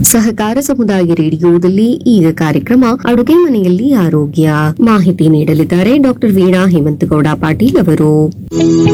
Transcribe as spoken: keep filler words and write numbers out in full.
ಸಹಕಾರ ಸಮುದಾಯ ರೇಡಿಯೋದಲ್ಲಿ ಈಗ ಕಾರ್ಯಕ್ರಮ ಅಡುಗೆ ಮನೆಯಲ್ಲಿ ಆರೋಗ್ಯ. ಮಾಹಿತಿ ನೀಡಲಿದ್ದಾರೆ ಡಾಕ್ಟರ್ ವೀಣಾ ಹೇಮಂತಗೌಡ ಪಾಟೀಲ್ ಅವರು.